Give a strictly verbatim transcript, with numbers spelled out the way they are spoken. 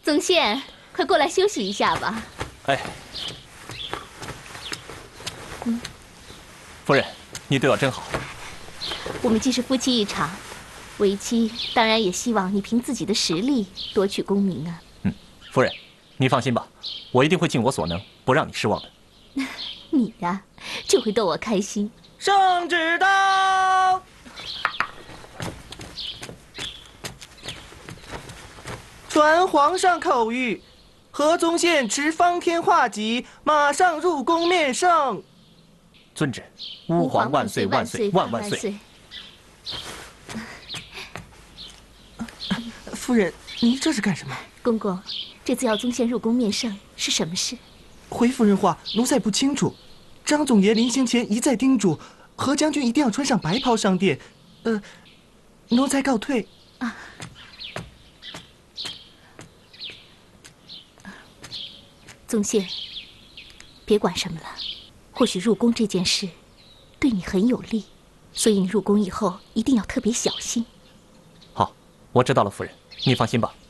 宗宪，快过来休息一下吧。 哎，嗯，夫人，你对我真好。 我们既是夫妻一场，为妻当然也希望你凭自己的实力夺取功名啊。 嗯，夫人，你放心吧，我一定会尽我所能，不让你失望的。 你呀，就会逗我开心。 圣旨到！传皇上口谕，何宗宪持方天画戟，马上入宫面圣。 遵旨。吾皇万岁万岁万万岁！ 夫人，你这是干什么？ 公公，这次要宗宪入宫面圣是什么事？ 回夫人话，奴才不清楚。张总爷临行前一再叮嘱，何将军一定要穿上白袍上殿。呃，奴才告退。啊。 宗宪，别管什么了。或许入宫这件事对你很有利，所以你入宫以后一定要特别小心。 好，我知道了，夫人，你放心吧。